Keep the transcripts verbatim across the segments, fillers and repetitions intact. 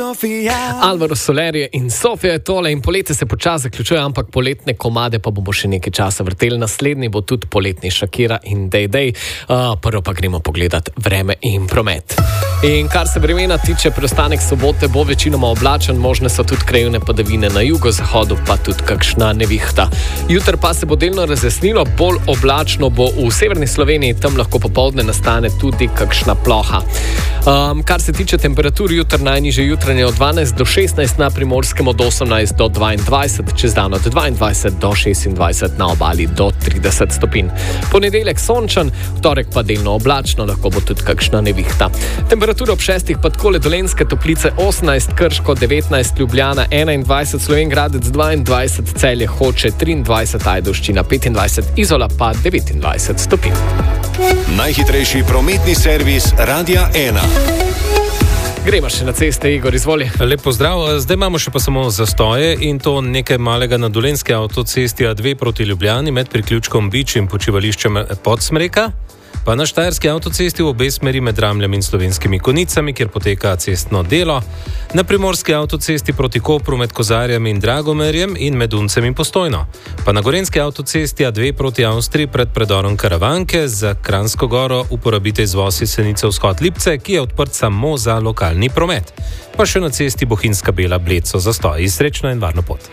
Alvaro Soler in Sofija je tole in poletje se počasi zaključuje, ampak poletne komade pa bomo še nekaj časa vrteli. Naslednji bo tudi poletni Shakira in Day Day. Uh, prvo pa gremo pogledat vreme in promet. In kar se vremena tiče, preostanek sobote bo večinoma oblačen, možne so tudi krajevne padavine na jugozahodu, pa tudi kakšna nevihta. Jutri pa se bo delno razjasnilo, bolj oblačno bo v severni Sloveniji, tam lahko popoldne nastane tudi kakšna ploha. Um, kar se tiče temperatur, jutri najnižje jutranje od dvanajst do šestnajst, na Primorskem od osemnajst do dvaindvajset, čez dan od dvaindvajset do šestindvajset, na obali do trideset stopinj. Ponedeljek sončen, vtorek pa delno oblačno, lahko bo tudi kakšna nevihta. Temperatura ob šestih pa takole: Dolenjske Toplice osemnajst, Krško devetnajst, Ljubljana enaindvajset, Slovenj Gradec dvaindvajset, Celje Hoče triindvajset, Ajdovščina petindvajset, Izola pa devetindvajset stopinj. Najhitrejši prometni servis Radia ena. Gremo še na ceste, Igor, izvoli. Lep pozdrav, zdaj imamo še pa samo zastoje in to nekaj malega na Dolenjski avtocesti A dve proti Ljubljani med priključkom Bič in počivališčem Podsmreka, pa na Štajerski avtocesti v obe smeri med Ramljem in Slovenskimi Konicami, kjer poteka cestno delo, na Primorski avtocesti proti Kopru med Kozarjem in Dragomerjem in med Uncem in Postojno, pa na Gorenjski avtocesti A dve proti Avstriji pred predorom Karavanke, za Kranjsko Goro uporabite izvoz iz Senice vzhod Lipce, ki je odprt samo za lokalni promet. Pa še na cesti Bohinjska Bela Bled so zastoji. Srečno in varno pot.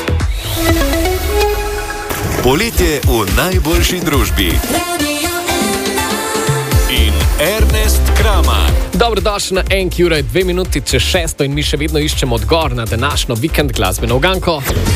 Poletje v najboljši družbi. Ernest Kramar. Dobrodošli na enki ura, dve minuti čez šesto in mi še vedno iščemo odgovor na današnjo vikend glasbeno uganko.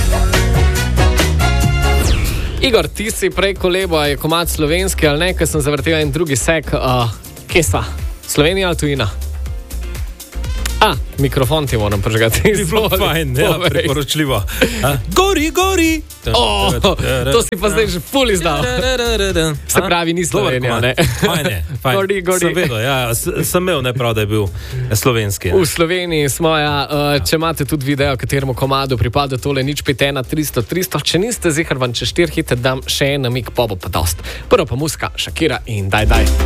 Igor, ti si prej kolebo, je komad slovenski ali ne, ker sem zavrtel en drugi sek. Uh, kje sva? Slovenija ali tujina? A, mikrofon ti moram prižgati. Zelo fajn, ja, priporočljivo. Gori, gori! Oh, to si pa zdaj že ful izdal. Se pravi, ni Slovenija, ne? Fajne, fajn. Gori, gori. Sem vedel, ja, sem imel neprav, da je bil slovenski. V Sloveniji smo, ja, če imate tudi video, kateremu komadu pripada tole nič pet ena tristo tristo, če niste zihar van čez štir hite, dam še en namik, pa bo pa dost. Prvo pa muska, Shakira in Daj Daj.